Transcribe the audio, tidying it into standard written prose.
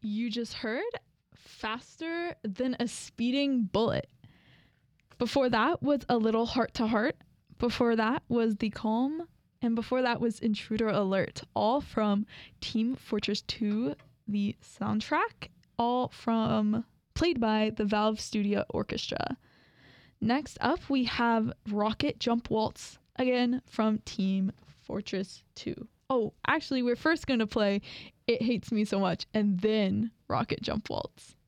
you just heard Faster Than a Speeding Bullet. Before that was A Little Heart to Heart. Before that was The Calm. And before that was Intruder Alert, all from Team Fortress 2, the soundtrack, all played by the Valve Studio Orchestra. Next up, we have Rocket Jump Waltz, again from Team Fortress 2. Oh, actually, we're first going to play It Hates Me So Much and then Rocket Jump Waltz.